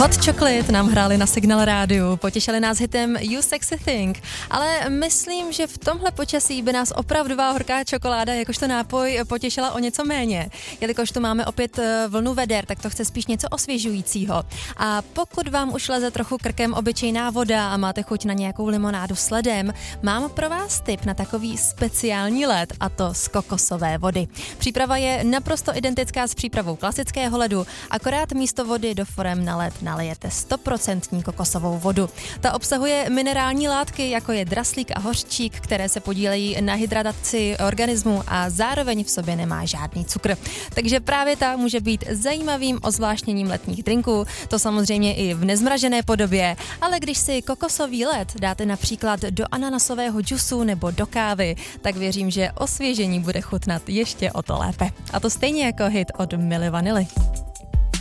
Hot Chocolate nám hráli na Signal rádiu, potěšili nás hitem You Sexy Thing, ale myslím, že v tomhle počasí by nás opravdová horká čokoláda jakožto nápoj potěšila o něco méně. Jelikož tu máme opět vlnu veder, tak to chce spíš něco osvěžujícího. A pokud vám už leze trochu krkem obyčejná voda a máte chuť na nějakou limonádu s ledem, mám pro vás tip na takový speciální led, a to z kokosové vody. Příprava je naprosto identická s přípravou klasického ledu, akorát místo vody do forem na led nalijete 100% kokosovou vodu. Ta obsahuje minerální látky, jako je draslík a hořčík, které se podílejí na hydrataci organismu a zároveň v sobě nemá žádný cukr. Takže právě ta může být zajímavým ozvláštněním letních drinků, to samozřejmě i v nezmražené podobě, ale když si kokosový led dáte například do ananasového džusu nebo do kávy, tak věřím, že osvěžení bude chutnat ještě o to lépe. A to stejně jako hit od Milli Vanilli.